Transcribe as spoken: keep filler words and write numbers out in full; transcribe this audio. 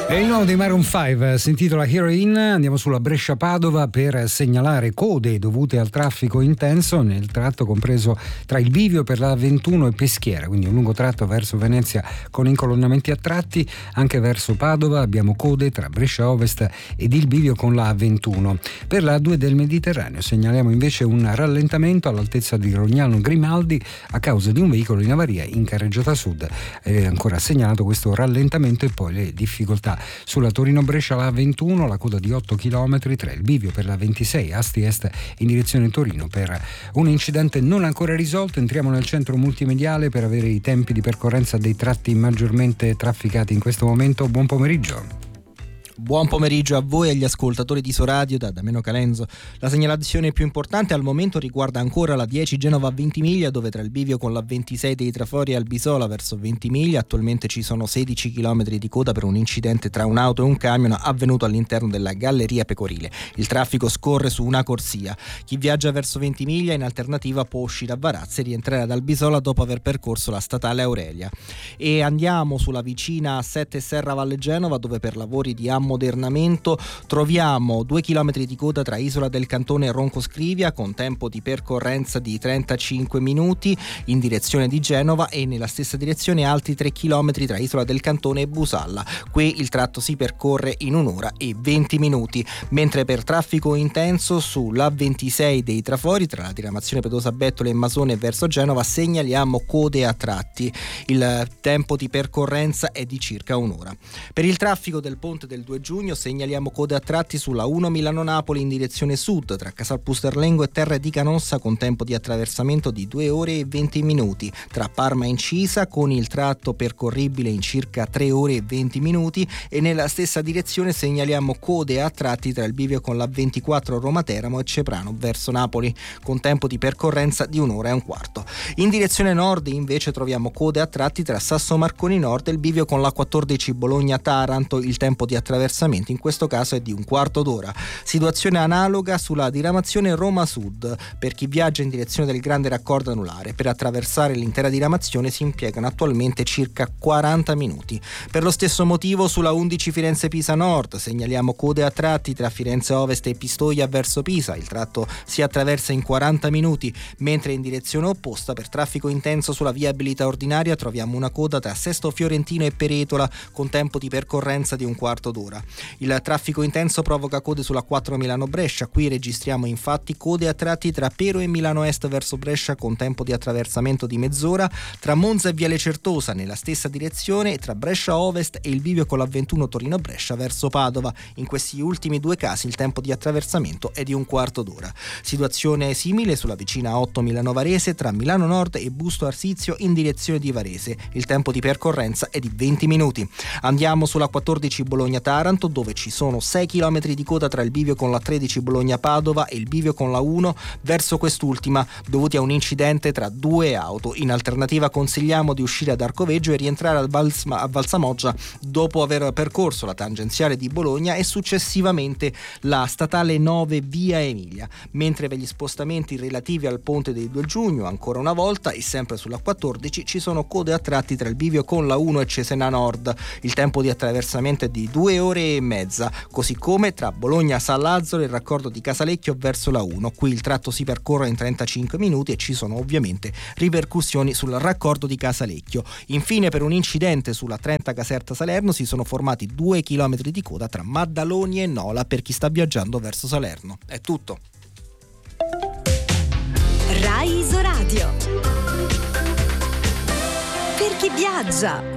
È il nuovo dei Maroon cinque, si intitola Heroin. Andiamo sulla Brescia-Padova per segnalare code dovute al traffico intenso nel tratto compreso tra il bivio per la ventuno e Peschiera, quindi un lungo tratto verso Venezia con incolonnamenti a tratti. Anche verso Padova abbiamo code tra Brescia Ovest ed il bivio con la ventuno. Per la A due del Mediterraneo segnaliamo invece un rallentamento all'altezza di Rognano Grimaldi a causa di un veicolo in avaria in carreggiata sud. È ancora segnalato questo rallentamento e poi le difficoltà sulla Torino-Brescia la A ventuno, la coda di otto chilometri tra il bivio per la ventisei Asti Est in direzione Torino per un incidente non ancora risolto. Entriamo nel centro multimediale per avere i tempi di percorrenza dei tratti maggiormente trafficati in questo momento. Buon pomeriggio. Buon pomeriggio a voi e agli ascoltatori di Soradio da Damiano Calenzo. La segnalazione più importante al momento riguarda ancora la dieci Genova-Ventimiglia, dove tra il bivio con la ventisei dei Trafori e Albisola verso Ventimiglia attualmente ci sono sedici chilometri di coda per un incidente tra un'auto e un camion avvenuto all'interno della Galleria Pecorile. Il traffico scorre su una corsia. Chi viaggia verso Ventimiglia in alternativa può uscire a Varazze e rientrare ad Albisola dopo aver percorso la statale Aurelia. E andiamo sulla vicina A sette Serra Valle Genova, dove per lavori di ammodernamento troviamo due chilometri di coda tra Isola del Cantone e Ronco Scrivia con tempo di percorrenza di trentacinque minuti in direzione di Genova, e nella stessa direzione altri tre chilometri tra Isola del Cantone e Busalla. Qui il tratto si percorre in un'ora e venti minuti, mentre per traffico intenso sulla ventisei dei Trafori tra la diramazione Pedosa Bettole e Masone verso Genova segnaliamo code a tratti. Il tempo di percorrenza è di circa un'ora. Per il traffico del ponte del due giugno segnaliamo code a tratti sulla uno Milano-Napoli in direzione sud tra Casal Pusterlengo e Terre di Canossa con tempo di attraversamento di due ore e venti minuti, tra Parma e Incisa con il tratto percorribile in circa tre ore e venti minuti, e nella stessa direzione segnaliamo code a tratti tra il bivio con la ventiquattro Roma Teramo e Ceprano verso Napoli con tempo di percorrenza di un'ora e un quarto. In direzione nord invece troviamo code a tratti tra Sasso Marconi Nord e il bivio con la quattordici Bologna Taranto, il tempo di attraversamento in questo caso è di un quarto d'ora. Situazione analoga sulla diramazione Roma Sud per chi viaggia in direzione del grande raccordo anulare. Per attraversare l'intera diramazione si impiegano attualmente circa quaranta minuti. Per lo stesso motivo sulla undici Firenze Pisa Nord segnaliamo code a tratti tra Firenze Ovest e Pistoia verso Pisa. Il tratto si attraversa in quaranta minuti, mentre in direzione opposta per traffico intenso sulla viabilità ordinaria troviamo una coda tra Sesto Fiorentino e Peretola con tempo di percorrenza di un quarto d'ora. Il traffico intenso provoca code sulla quattro Milano-Brescia. Qui registriamo infatti code a tratti tra Pero e Milano Est verso Brescia con tempo di attraversamento di mezz'ora, tra Monza e Viale Certosa nella stessa direzione e tra Brescia Ovest e il bivio con la ventuno Torino-Brescia verso Padova. In questi ultimi due casi il tempo di attraversamento è di un quarto d'ora. Situazione simile sulla vicina otto Milano-Varese tra Milano Nord e Busto Arsizio in direzione di Varese. Il tempo di percorrenza è di venti minuti. Andiamo sulla quattordici Bologna-Taranto, dove ci sono sei chilometri di coda tra il bivio con la tredici Bologna-Padova e il bivio con la uno verso quest'ultima, dovuti a un incidente tra due auto. In alternativa consigliamo di uscire ad Arcoveggio e rientrare a, Valsma, a Valsamoggia dopo aver percorso la tangenziale di Bologna e successivamente la statale nove via Emilia. Mentre per gli spostamenti relativi al ponte del due giugno, ancora una volta e sempre sulla quattordici, ci sono code a tratti tra il bivio con la uno e Cesena Nord. Il tempo di attraversamento è di due ore e mezza, così come tra Bologna San Lazzaro e il raccordo di Casalecchio verso la uno. Qui il tratto si percorre in trentacinque minuti e ci sono ovviamente ripercussioni sul raccordo di Casalecchio. Infine, per un incidente sulla trenta Caserta Salerno si sono formati due chilometri di coda tra Maddaloni e Nola per chi sta viaggiando verso Salerno. È tutto. Rai Isoradio. Per chi viaggia.